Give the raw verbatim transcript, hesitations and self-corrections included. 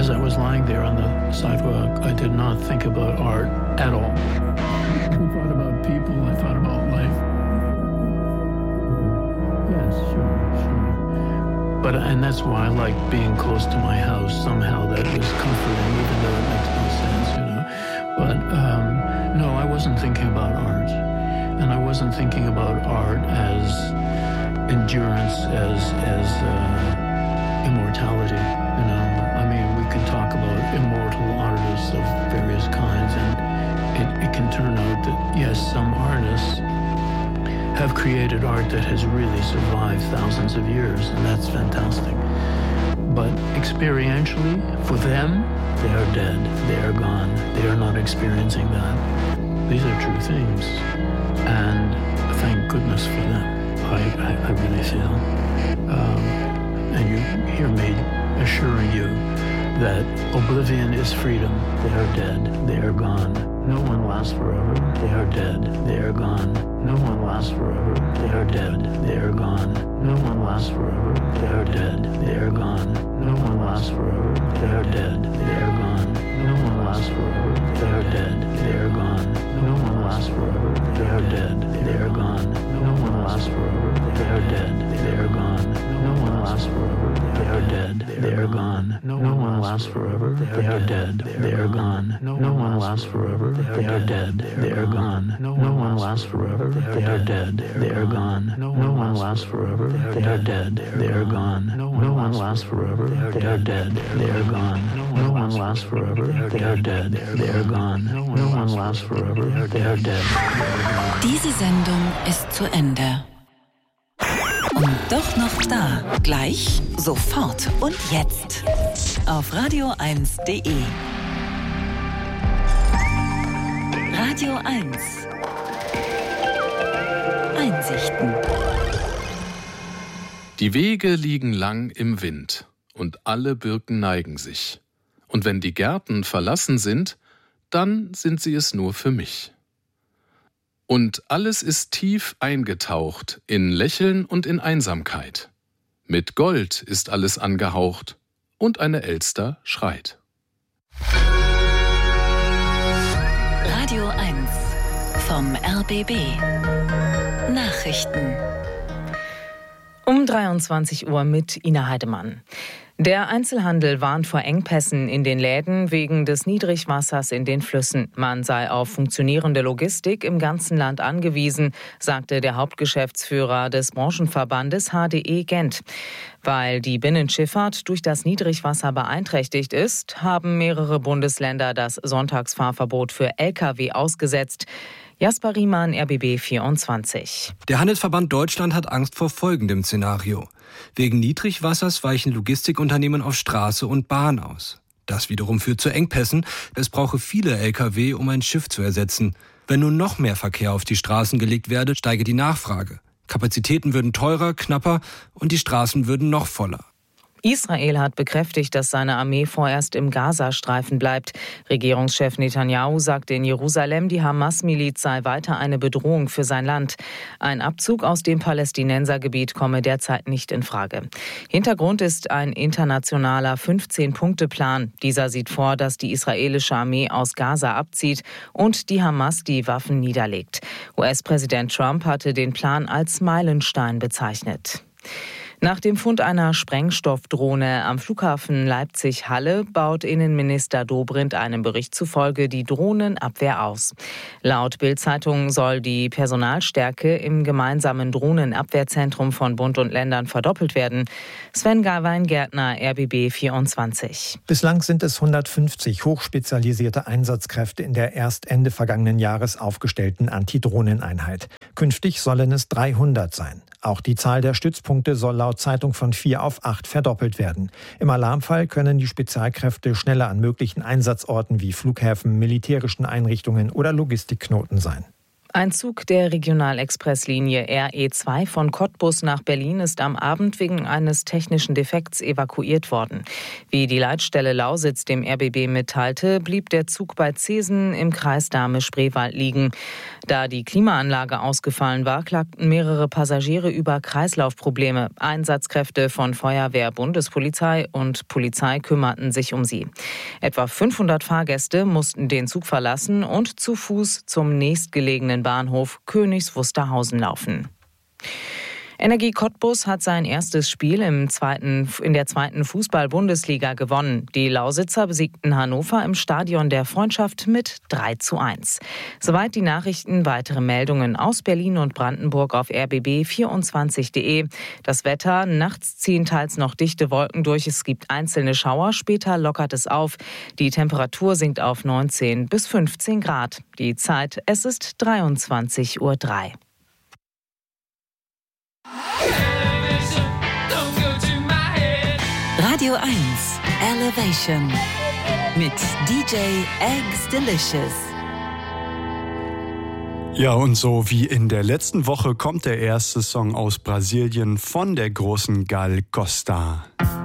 As I was lying there on the sidewalk, I did not think about art at all. I thought about people, I thought about life. Yes, sure, sure. But, and that's why I like being close to my house. Somehow that was comforting, even though it makes no sense, you know. But um, no, I wasn't thinking about art. And I wasn't thinking about art as endurance, as, as uh, immortality, you know. I mean, we can talk about immortal artists of various kinds, and it, it can turn out that, yes, some artists have created art that has really survived thousands of years, and that's fantastic. But experientially, for them, they are dead, they are gone, they are not experiencing that. These are true things, and thank goodness for them, I, I, I really feel. Um, and you hear me assuring you that oblivion is freedom. They are dead, they are gone. No one lasts forever, they are dead, they are gone. No one lasts forever, they are dead, they are gone. No one lasts forever, they are dead, they are gone. No one lasts forever, they are dead, they are gone. No one lasts forever, they are dead, they are gone. No one lasts forever, they are dead, they are gone. No one lasts forever, they are dead, they are gone. No one lasts forever, they are dead, they are gone. No one lasts forever, they are dead, they are gone. No one lasts forever, they are dead, they are gone. No one lasts forever, they are dead, they are gone. No one lasts forever, they are dead, they are gone. No one lasts forever, they are dead, they are gone. No one lasts forever, they are dead, they are gone. No one lasts forever, they are dead. Diese Sendung ist zu Ende. Und doch noch da. Gleich, sofort und jetzt. Auf radio eins punkt de. Radio eins. Einsichten. Die Wege liegen lang im Wind, und alle Birken neigen sich. Und wenn die Gärten verlassen sind, dann sind sie es nur für mich. Und alles ist tief eingetaucht in Lächeln und in Einsamkeit. Mit Gold ist alles angehaucht, und eine Elster schreit. Radio eins vom R B B. Nachrichten. Um dreiundzwanzig Uhr mit Ina Heidemann. Der Einzelhandel warnt vor Engpässen in den Läden wegen des Niedrigwassers in den Flüssen. Man sei auf funktionierende Logistik im ganzen Land angewiesen, sagte der Hauptgeschäftsführer des Branchenverbandes H D E Gent. Weil die Binnenschifffahrt durch das Niedrigwasser beeinträchtigt ist, haben mehrere Bundesländer das Sonntagsfahrverbot für L K W ausgesetzt. Jasper Riemann, R B B vierundzwanzig. Der Handelsverband Deutschland hat Angst vor folgendem Szenario. Wegen Niedrigwassers weichen Logistikunternehmen auf Straße und Bahn aus. Das wiederum führt zu Engpässen. Es brauche viele L K W, um ein Schiff zu ersetzen. Wenn nun noch mehr Verkehr auf die Straßen gelegt werde, steige die Nachfrage. Kapazitäten würden teurer, knapper und die Straßen würden noch voller. Israel hat bekräftigt, dass seine Armee vorerst im Gazastreifen bleibt. Regierungschef Netanyahu sagte in Jerusalem, die Hamas-Miliz sei weiter eine Bedrohung für sein Land. Ein Abzug aus dem Palästinensergebiet komme derzeit nicht in Frage. Hintergrund ist ein internationaler fünfzehn-Punkte-Plan. Dieser sieht vor, dass die israelische Armee aus Gaza abzieht und die Hamas die Waffen niederlegt. U S-Präsident Trump hatte den Plan als Meilenstein bezeichnet. Nach dem Fund einer Sprengstoffdrohne am Flughafen Leipzig-Halle baut Innenminister Dobrindt einem Bericht zufolge die Drohnenabwehr aus. Laut Bild-Zeitung soll die Personalstärke im gemeinsamen Drohnenabwehrzentrum von Bund und Ländern verdoppelt werden. Sven Weingärtner, R B B vierundzwanzig. Bislang sind es hundertfünfzig hochspezialisierte Einsatzkräfte in der erst Ende vergangenen Jahres aufgestellten Antidrohneneinheit. Künftig sollen es dreihundert sein. Auch die Zahl der Stützpunkte soll laut Zeitung von vier auf acht verdoppelt werden. Im Alarmfall können die Spezialkräfte schneller an möglichen Einsatzorten wie Flughäfen, militärischen Einrichtungen oder Logistikknoten sein. Ein Zug der Regionalexpresslinie R E zwei von Cottbus nach Berlin ist am Abend wegen eines technischen Defekts evakuiert worden. Wie die Leitstelle Lausitz dem R B B mitteilte, blieb der Zug bei Zesen im Kreis Dahme-Spreewald liegen. Da die Klimaanlage ausgefallen war, klagten mehrere Passagiere über Kreislaufprobleme. Einsatzkräfte von Feuerwehr, Bundespolizei und Polizei kümmerten sich um sie. Etwa fünfhundert Fahrgäste mussten den Zug verlassen und zu Fuß zum nächstgelegenen Bahnhof Königs Wusterhausen laufen. Energie Cottbus hat sein erstes Spiel im zweiten, in der zweiten Fußball-Bundesliga gewonnen. Die Lausitzer besiegten Hannover im Stadion der Freundschaft mit drei zu eins. Soweit die Nachrichten. Weitere Meldungen aus Berlin und Brandenburg auf r b b vierundzwanzig punkt de. Das Wetter: Nachts ziehen teils noch dichte Wolken durch. Es gibt einzelne Schauer. Später lockert es auf. Die Temperatur sinkt auf neunzehn bis fünfzehn Grad. Die Zeit: Es ist dreiundzwanzig Uhr drei. Radio eins Elevation mit D J Eggs Delicious. Ja, und so wie in der letzten Woche kommt der erste Song aus Brasilien von der großen Gal Costa.